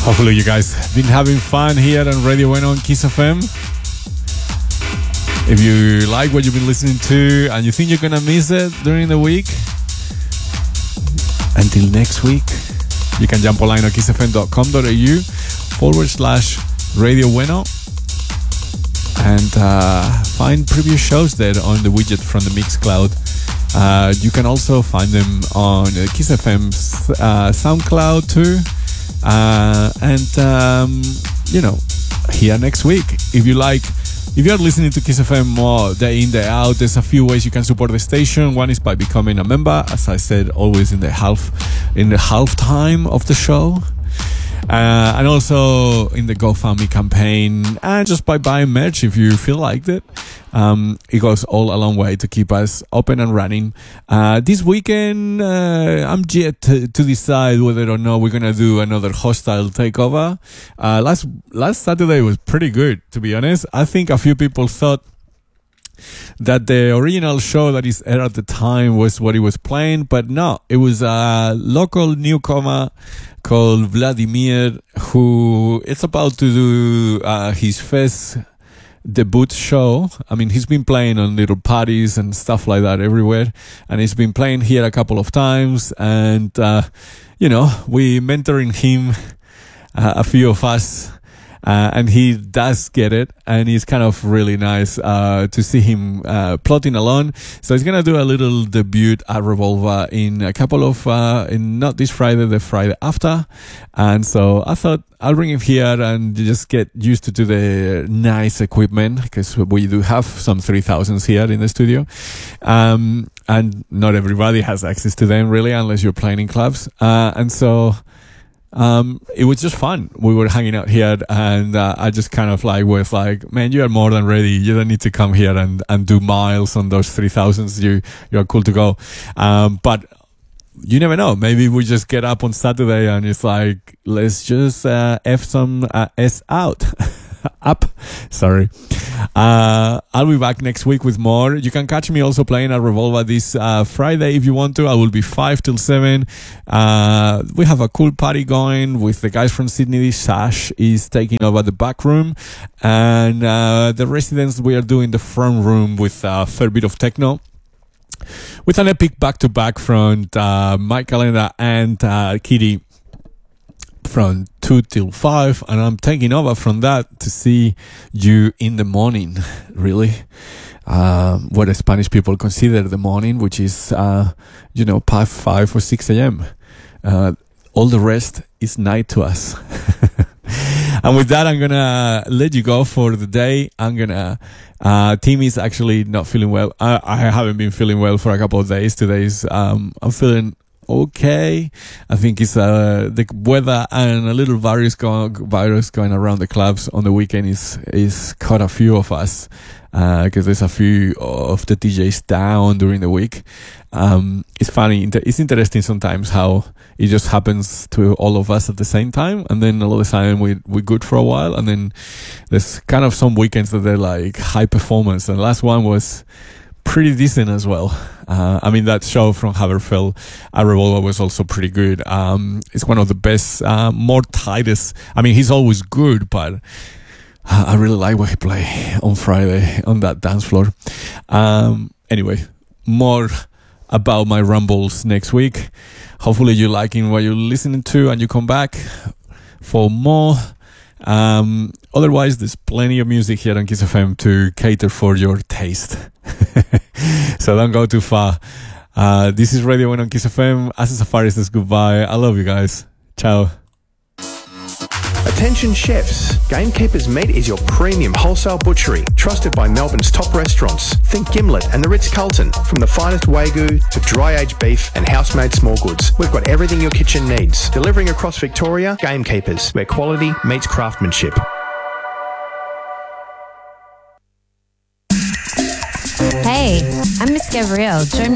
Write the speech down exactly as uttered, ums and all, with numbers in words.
Hopefully you guys have been having fun here on Radio Bueno on Kiss F M. If you like what you've been listening to and you think you're gonna miss it during the week, until next week, you can jump online on kissfm.com.au forward slash Radio Bueno and uh, find previous shows there on the widget from the Mixcloud. Uh, you can also find them on uh, Kiss F M's uh, SoundCloud too. Uh, and, um, you know, here next week. If you like, if you're listening to Kiss F M more day in, day out, there's a few ways you can support the station. One is by becoming a member, as I said, always in the half, in the half time of the show. Uh, and also in the GoFundMe campaign, and just by buying merch if you feel like it. Um, it goes all a long way to keep us open and running. Uh, this weekend, uh, I'm yet to, to decide whether or not we're gonna do another hostile takeover. Uh, last last Saturday was pretty good, to be honest. I think a few people thought that the original show that is aired at the time was what he was playing, but no, it was a local newcomer called Vladimir, who is about to do uh, his first debut show. I mean, he's been playing on little parties and stuff like that everywhere, and he's been playing here a couple of times, and uh, you know, we mentoring him, uh, a few of us. Uh, and he does get it, and it's kind of really nice uh, to see him uh, plotting along. So he's gonna do a little debut at Revolver in a couple of, uh, in not this Friday, the Friday after. And so I thought I'll bring him here and just get used to, to the nice equipment, because we do have some three thousands here in the studio. Um, and not everybody has access to them really, unless you're playing in clubs. Uh, and so Um, it was just fun. We were hanging out here, and uh, I just kind of like was like, man, you are more than ready. You don't need to come here and, and do miles on those three thousands. You, you're cool to go. Um, but you never know. Maybe we just get up on Saturday and it's like, let's just, uh, F some, uh, S out. Up. Sorry. Uh, I'll be back next week with more. You can catch me also playing at Revolver this uh, Friday if you want to. I will be five till seven. Uh, we have a cool party going with the guys from Sydney. Sash is taking over the back room, and uh, the residents, we are doing the front room with a fair bit of techno, with an epic back-to-back from uh, Mike Calenda and uh, Kitty from two till five, and I'm taking over from that to see you in the morning, really. Um, what the Spanish people consider the morning, which is, uh, you know, past five or six a.m. Uh, all the rest is night to us. And with that, I'm gonna let you go for the day. I'm gonna, uh, Tim is actually not feeling well. I, I haven't been feeling well for a couple of days. Today's, um, I'm feeling okay. I think it's uh, the weather and a little virus going virus going around the clubs on the weekend is is caught a few of us, because uh, there's a few of the D Js down during the week. Um, it's funny, it's interesting sometimes how it just happens to all of us at the same time, and then all of a sudden we we're good for a while, and then there's kind of some weekends that they're like high performance, and the last one was pretty decent as well. Uh, I mean, that show from Haverfeld at Revolver was also pretty good. Um, it's one of the best, uh, more tightest. I mean, he's always good, but uh, I really like what he played on Friday on that dance floor. Um, anyway, more about my rumbles next week. Hopefully you're liking what you're listening to and you come back for more. Um, otherwise, there's plenty of music here on Kiss F M to cater for your taste. So don't go too far. Uh, this is Radio One on Kiss F M. As Safari says goodbye. I love you guys. Ciao. Attention chefs, Gamekeeper's Meat is your premium wholesale butchery, trusted by Melbourne's top restaurants. Think Gimlet and the Ritz-Carlton. From the finest Wagyu to dry-aged beef and house-made small goods, we've got everything your kitchen needs. Delivering across Victoria, Gamekeepers, where quality meets craftsmanship. Hey, I'm Miss Gabrielle. Join me